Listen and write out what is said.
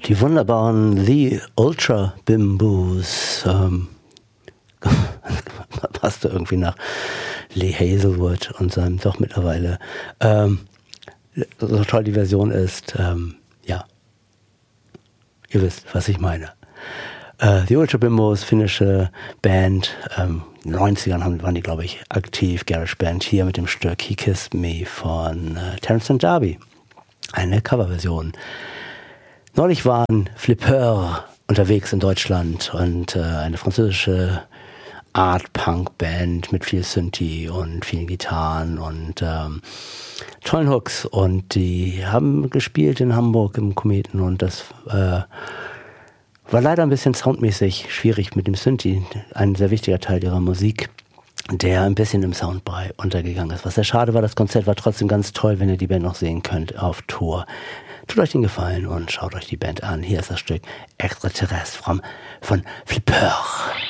Die wunderbaren The Ultra Bimbos. Passte irgendwie nach Lee Hazelwood und seinem doch mittlerweile so toll die Version ist. Ja, ihr wisst, was ich meine. Die Ultra Bimbos, finnische Band, in den 90ern waren die, glaube ich, aktiv, Garage Band, hier mit dem Stück He Kissed Me von Terence and Darby. Eine Coverversion. Neulich waren Flipper unterwegs in Deutschland und eine französische Art-Punk-Band mit viel Synthi und vielen Gitarren und tollen Hooks. Und die haben gespielt in Hamburg im Kometen und das war leider ein bisschen soundmäßig schwierig mit dem Synthi. Ein sehr wichtiger Teil ihrer Musik, der ein bisschen im Soundbrei untergegangen ist. Was sehr schade war, das Konzert war trotzdem ganz toll, wenn ihr die Band noch sehen könnt auf Tour. Tut euch den Gefallen und schaut euch die Band an. Hier ist das Stück Extraterrestre von Flipper.